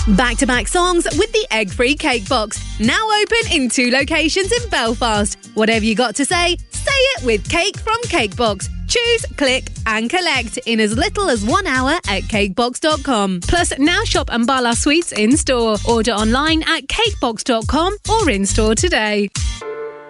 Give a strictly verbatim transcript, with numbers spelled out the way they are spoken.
Back-to-back songs with the egg-free cake box. Now open in two locations in Belfast. Whatever you got to say, say it with Cake from Cakebox. Choose, click and collect in as little as one hour at cakebox dot com. Plus, now shop Ambala Sweets in-store. Order online at cakebox dot com or in-store today.